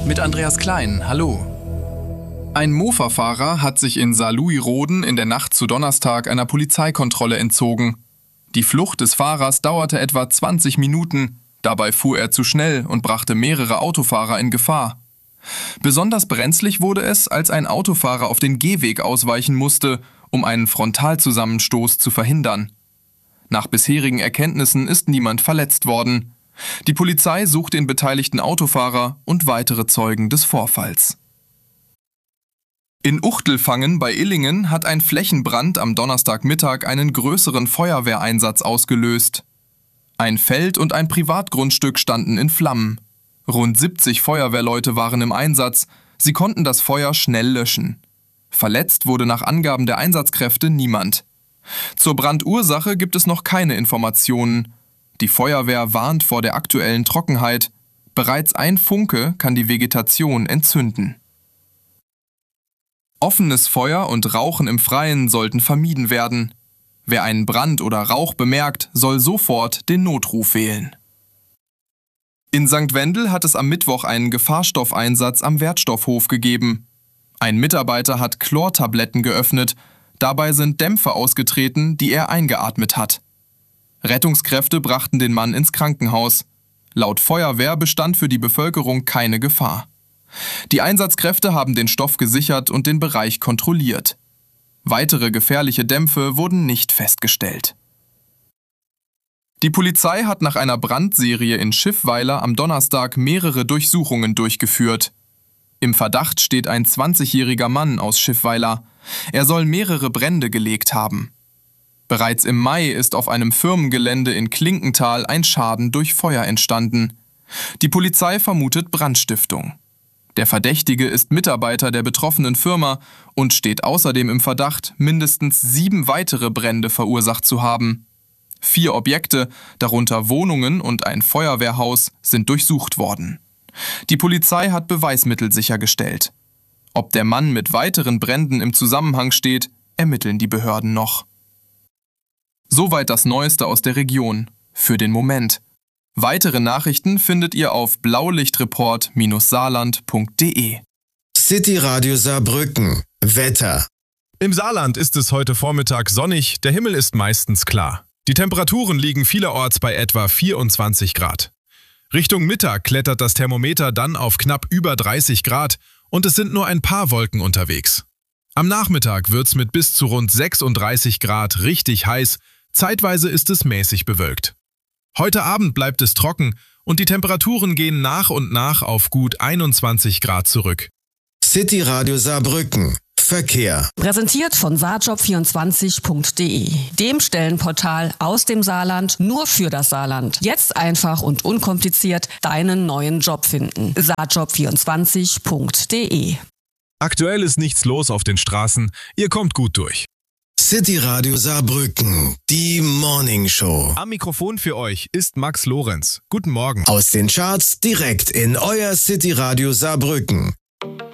mit Andreas Klein. Hallo. Ein Mofa-Fahrer hat sich in Saarlouis-Roden in der Nacht zu Donnerstag einer Polizeikontrolle entzogen. Die Flucht des Fahrers dauerte etwa 20 Minuten. Dabei fuhr er zu schnell und brachte mehrere Autofahrer in Gefahr. Besonders brenzlig wurde es, als ein Autofahrer auf den Gehweg ausweichen musste, um einen Frontalzusammenstoß zu verhindern. Nach bisherigen Erkenntnissen ist niemand verletzt worden. Die Polizei sucht den beteiligten Autofahrer und weitere Zeugen des Vorfalls. In Uchtelfangen bei Illingen hat ein Flächenbrand am Donnerstagmittag einen größeren Feuerwehreinsatz ausgelöst. Ein Feld und ein Privatgrundstück standen in Flammen. Rund 70 Feuerwehrleute waren im Einsatz. Sie konnten das Feuer schnell löschen. Verletzt wurde nach Angaben der Einsatzkräfte niemand. Zur Brandursache gibt es noch keine Informationen. Die Feuerwehr warnt vor der aktuellen Trockenheit. Bereits ein Funke kann die Vegetation entzünden. Offenes Feuer und Rauchen im Freien sollten vermieden werden. Wer einen Brand oder Rauch bemerkt, soll sofort den Notruf wählen. In St. Wendel hat es am Mittwoch einen Gefahrstoffeinsatz am Wertstoffhof gegeben. Ein Mitarbeiter hat Chlortabletten geöffnet. Dabei sind Dämpfe ausgetreten, die er eingeatmet hat. Rettungskräfte brachten den Mann ins Krankenhaus. Laut Feuerwehr bestand für die Bevölkerung keine Gefahr. Die Einsatzkräfte haben den Stoff gesichert und den Bereich kontrolliert. Weitere gefährliche Dämpfe wurden nicht festgestellt. Die Polizei hat nach einer Brandserie in Schiffweiler am Donnerstag mehrere Durchsuchungen durchgeführt. Im Verdacht steht ein 20-jähriger Mann aus Schiffweiler. Er soll mehrere Brände gelegt haben. Bereits im Mai ist auf einem Firmengelände in Klinkenthal ein Schaden durch Feuer entstanden. Die Polizei vermutet Brandstiftung. Der Verdächtige ist Mitarbeiter der betroffenen Firma und steht außerdem im Verdacht, mindestens 7 weitere Brände verursacht zu haben. 4 Objekte, darunter Wohnungen und ein Feuerwehrhaus, sind durchsucht worden. Die Polizei hat Beweismittel sichergestellt. Ob der Mann mit weiteren Bränden im Zusammenhang steht, ermitteln die Behörden noch. Soweit das Neueste aus der Region. Für den Moment. Weitere Nachrichten findet ihr auf blaulichtreport-saarland.de. City Radio Saarbrücken. Wetter. Im Saarland ist es heute Vormittag sonnig, der Himmel ist meistens klar. Die Temperaturen liegen vielerorts bei etwa 24 Grad. Richtung Mittag klettert das Thermometer dann auf knapp über 30 Grad und es sind nur ein paar Wolken unterwegs. Am Nachmittag wird's mit bis zu rund 36 Grad richtig heiß, zeitweise ist es mäßig bewölkt. Heute Abend bleibt es trocken und die Temperaturen gehen nach und nach auf gut 21 Grad zurück. City Radio Saarbrücken. Verkehr. Präsentiert von saarjob24.de, dem Stellenportal aus dem Saarland nur für das Saarland. Jetzt einfach und unkompliziert deinen neuen Job finden. saarjob24.de. Aktuell ist nichts los auf den Straßen, ihr kommt gut durch. City Radio Saarbrücken, die Morning Show. Am Mikrofon für euch ist Max Lorenz. Guten Morgen. Aus den Charts direkt in euer City Radio Saarbrücken.